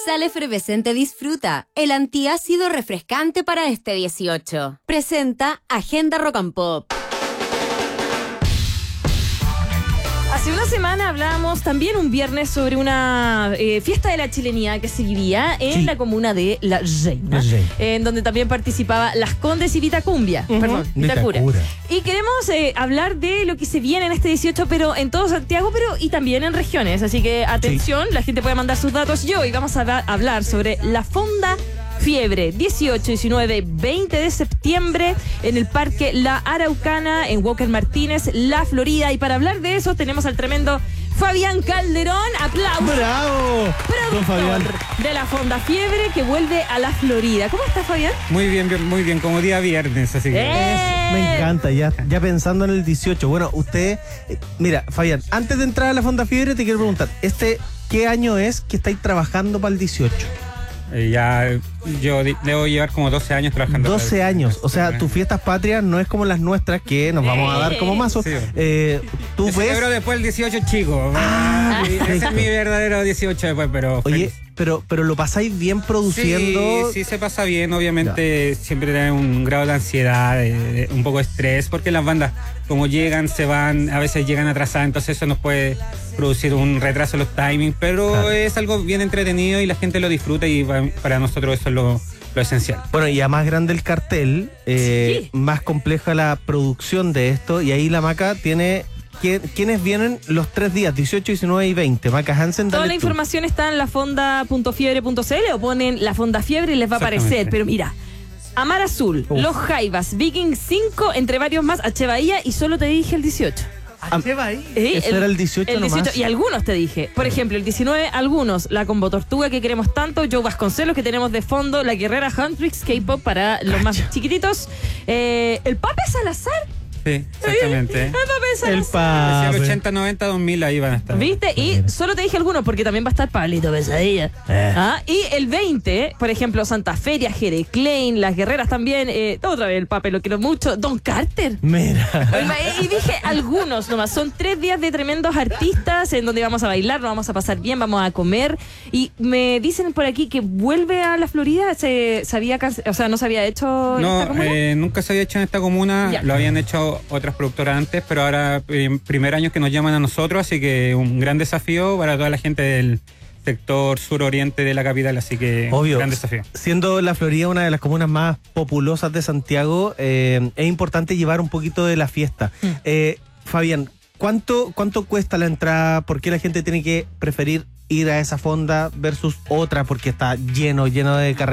Sal Efervescente disfruta el antiácido refrescante para este 18. Presenta Agenda Rock and Pop. Hace una semana hablábamos también un viernes sobre una fiesta de la chilenidad que seguiría en la comuna de La Reina, en donde también participaba Las Condes y Vitacumbia, Vitacura. Y queremos hablar de lo que se viene en este 18, pero en todo Santiago, y también en regiones. Así que atención, la gente puede mandar sus datos. Y vamos a hablar sobre la Fonda Fiebre, 18, 19, 20 de septiembre en el Parque La Araucana, en Walker Martínez, La Florida. Y para hablar de eso tenemos al tremendo Fabián Calderón. ¡Aplausos! ¡Bravo! Productor de la Fonda Fiebre que vuelve a La Florida. ¿Cómo está, Fabián? Muy bien, como día viernes, así que... Me encanta, ya pensando en el 18. Bueno, usted... mira, Fabián, antes de entrar a la Fonda Fiebre te quiero preguntar, ¿qué año es que estáis trabajando para el 18? Yo debo llevar como 12 años trabajando. 12 años, o sea, tus fiestas patrias no es como las nuestras que nos vamos a dar como mazo. Sí. Tú ves... Celebro después el 18 chico. Ese es mi verdadero 18 después, pero... Oye, pero lo pasáis bien produciendo. Sí, se pasa bien, obviamente siempre tiene un grado de ansiedad, un poco de estrés, porque las bandas como llegan, se van, a veces llegan atrasadas, entonces eso nos puede producir un retraso en los timings, pero es algo bien entretenido y la gente lo disfruta y para nosotros eso es lo esencial. Bueno, y a más grande el cartel, más compleja la producción de esto, y ahí la Maca tiene... ¿Quiénes vienen los 3 días, 18, 19 y 20? Maca Hansen, toda la información está en lafonda.fiebre.cl o ponen La Fonda Fiebre y les va a aparecer. Pero mira, Amar Azul, Los Jaivas, Viking 5, entre varios más, H. Bahía, y solo te dije el 18. ¿H. Bahía? Eso era el 18 el 18 nomás. Y algunos te dije. Por ejemplo, el 19, algunos. La Combo Tortuga, que queremos tanto. Joe Vasconcelos, que tenemos de fondo. La Guerrera Huntrix, K-pop para los más chiquititos. El Pape Salazar. Sí, exactamente. El Pape. 80, 90, 2000 ahí van a estar. ¿Viste? Y solo te dije algunos porque también va a estar Pablito Pesadilla. Y el 20, por ejemplo, Santa Feria, Jere Klein, Las Guerreras también. Otra vez el Pape, lo quiero mucho. Don Carter. Mira. Y dije algunos nomás. Son 3 días de tremendos artistas en donde vamos a bailar, nos vamos a pasar bien, vamos a comer. Y me dicen por aquí que vuelve a La Florida. No se había hecho en esta comuna. Nunca se había hecho en esta comuna. Ya. Lo habían hecho otras productoras antes, pero ahora primer año que nos llaman a nosotros, así que un gran desafío para toda la gente del sector suroriente de la capital, así que obvio, un gran desafío. Siendo La Florida una de las comunas más populosas de Santiago, es importante llevar un poquito de la fiesta. Fabián, ¿cuánto cuesta la entrada? ¿Por qué la gente tiene que preferir ir a esa fonda versus otra? Porque está lleno de carreras.